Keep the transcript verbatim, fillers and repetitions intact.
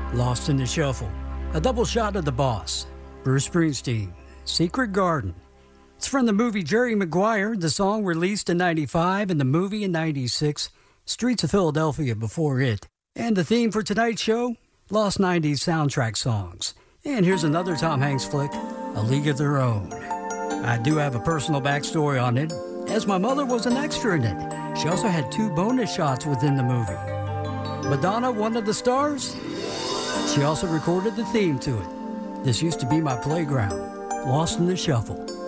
Lost in the Shuffle, a double shot of The Boss, Bruce Springsteen, Secret Garden. It's from the movie Jerry Maguire, the song released in ninety-five and the movie in ninety-six, Streets of Philadelphia before it. And the theme for tonight's show, Lost nineties soundtrack songs. And here's another Tom Hanks flick, A League of Their Own. I do have a personal backstory on it, as my mother was an extra in it. She also had two bonus shots within the movie. Madonna, one of the stars. She also recorded the theme to it. This used to be my playground. Lost in the Shuffle.